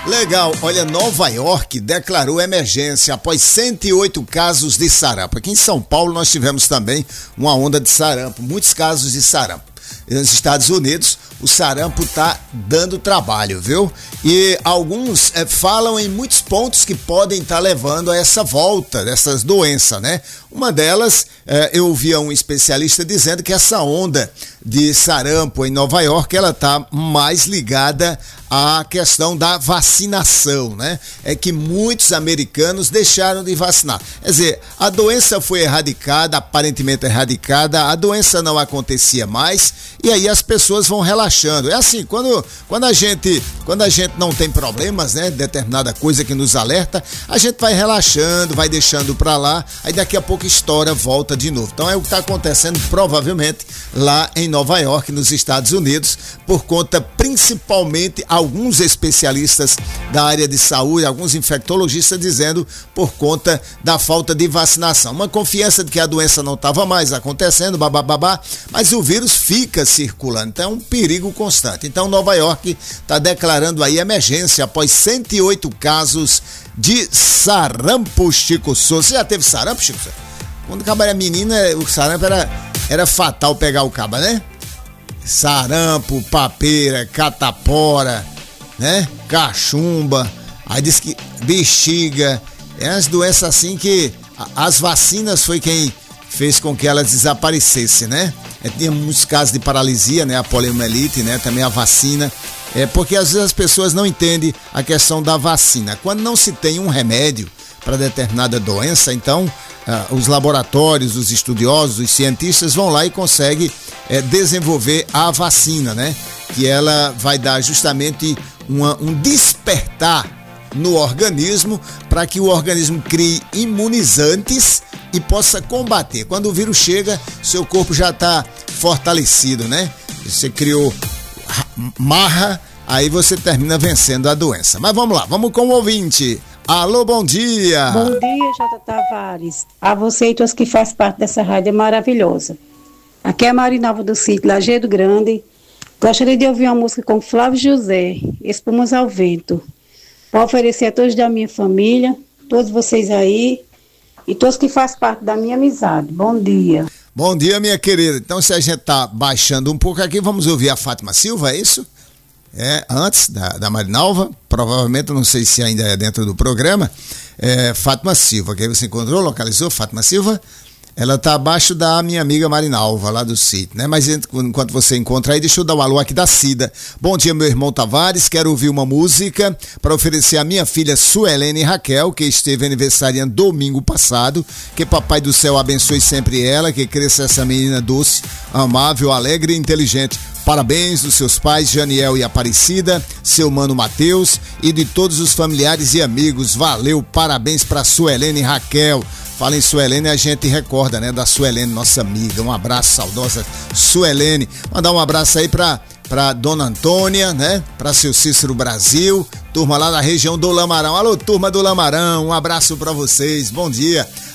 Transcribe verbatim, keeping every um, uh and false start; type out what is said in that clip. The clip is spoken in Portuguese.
Legal, olha, Nova York declarou emergência após cento e oito casos de sarampo. Aqui em São Paulo nós tivemos também uma onda de sarampo, muitos casos de sarampo. Nos Estados Unidos, o sarampo está dando trabalho, viu? E alguns é, falam em muitos pontos que podem estar tá levando a essa volta dessas doenças, né? Uma delas, é, eu ouvi um especialista dizendo que essa onda de sarampo em Nova York, ela está mais ligada à questão da vacinação, né? É que muitos americanos deixaram de vacinar. Quer dizer, a doença foi erradicada, aparentemente erradicada, a doença não acontecia mais, e aí as pessoas vão relaxando. É assim, quando, quando, a, gente, quando a gente não tem problemas, né? Determinada coisa que nos alerta, a gente vai relaxando, vai deixando pra lá, aí daqui a pouco estoura, volta de novo. Então é o que está acontecendo provavelmente lá em Nova York, nos Estados Unidos, por conta principalmente alguns especialistas da área de saúde, alguns infectologistas dizendo por conta da falta de vacinação. Uma confiança de que a doença não estava mais acontecendo, babá, mas o vírus fica circulando, então é um perigo constante. Então Nova York está declarando aí emergência após cento e oito casos de sarampo, Chico Souza. Você já teve sarampo, Chico Souza? Quando o cabo era menina, o sarampo era, era fatal pegar o cabo, né? Sarampo, papeira, catapora, né? Cachumba, aí diz que bexiga, é umas doenças assim que as vacinas foi quem fez com que elas desaparecessem, né? É, tinha muitos casos de paralisia, né? A poliomielite, né? Também a vacina. É porque às vezes as pessoas não entendem a questão da vacina. Quando não se tem um remédio para determinada doença, então ah, os laboratórios, os estudiosos, os cientistas vão lá e conseguem é, desenvolver a vacina, né? Que ela vai dar justamente uma, um despertar no organismo para que o organismo crie imunizantes e possa combater. Quando o vírus chega, seu corpo já está fortalecido, né? Você criou marra, aí você termina vencendo a doença. Mas vamos lá, vamos com o ouvinte. Alô, bom dia. Bom dia, J. Tavares. A você e todos que fazem parte dessa rádio é maravilhosa. Aqui é a Marinalva do sítio Lajeado Grande. Gostaria de ouvir uma música com Flávio José, Espumas ao Vento. Para oferecer a todos da minha família, todos vocês aí e todos que fazem parte da minha amizade. Bom dia. Bom dia, minha querida. Então, se a gente tá baixando um pouco aqui, vamos ouvir a Fátima Silva, é isso? É, antes da, da Marinalva, provavelmente, não sei se ainda é dentro do programa, é Fátima Silva, que aí você encontrou, localizou Fátima Silva? Ela tá abaixo da minha amiga Marinalva, lá do sítio, né? Mas enquanto você encontra aí, deixa eu dar um alô aqui da Cida. Bom dia, meu irmão Tavares, quero ouvir uma música para oferecer à minha filha Suelene Raquel, que esteve aniversariando domingo passado. Que papai do céu abençoe sempre ela, que cresça essa menina doce, amável, alegre e inteligente. Parabéns dos seus pais, Janiel e Aparecida, seu mano Matheus e de todos os familiares e amigos. Valeu, parabéns para Suelene Raquel. Fala em Suelene, a gente recorda, né, da Suelene, nossa amiga. Um abraço, saudosa Suelene. Mandar um abraço aí pra, pra Dona Antônia, né, pra seu Cícero Brasil, turma lá da região do Lamarão. Alô, turma do Lamarão, um abraço pra vocês, bom dia.